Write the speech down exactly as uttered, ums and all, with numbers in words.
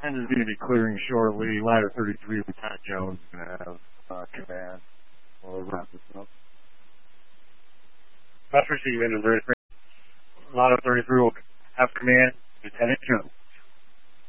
is going to be clearing shortly. Ladder thirty-three, Lieutenant Jones is going to have uh, command. We'll wrap this up. Best received, Ladder thirty-three will have command, Lieutenant Jones.